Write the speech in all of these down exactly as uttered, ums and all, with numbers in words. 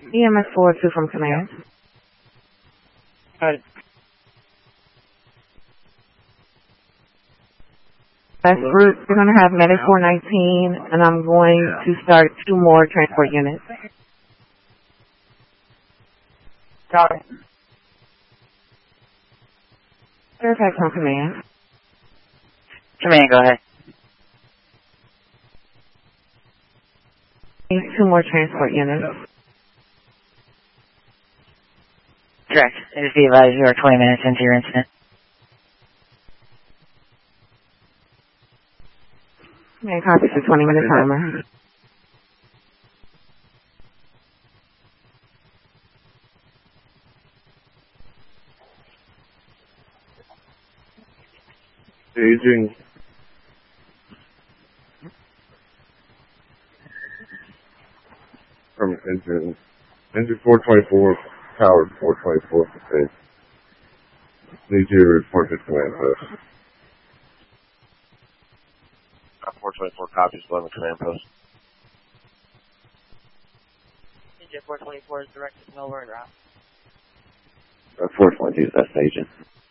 E M S four two from command. Got it. That's route. We're going to have Medic four nineteen, and I'm going to start two more transport units. Got it. Fairfax from command. Command, go ahead. Two more transport units. Correct. It is be advised you are twenty minutes into your incident. Command copies the twenty minute timer. Staging. From engine, engine four twenty-four, tower four twenty-four, okay. Need you to report to command post. four twenty-four copies, eleven command post. Engine four twenty-four is directed to Melbourne route. Uh, four twenty-two is that agent.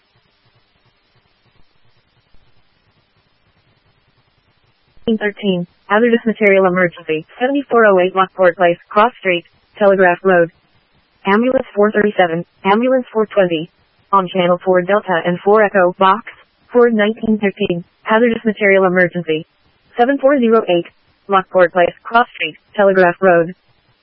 thirteen, hazardous material emergency, seventy-four oh eight Lockport Place, Cross Street, Telegraph Road. Ambulance four thirty-seven, Ambulance four twenty, on channel four Delta and four Echo, box, Ford nineteen fifteen, hazardous material emergency, seven four oh eight, Lockport Place, Cross Street, Telegraph Road.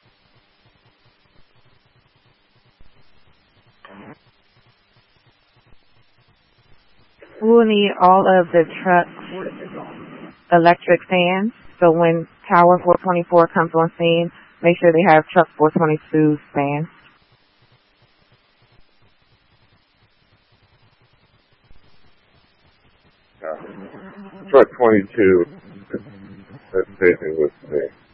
We will need all of the trucks' electric fans, so when Tower four twenty-four comes on scene, make sure they have Truck four twenty-two's fans. Uh, truck twenty-two, that's staging with me.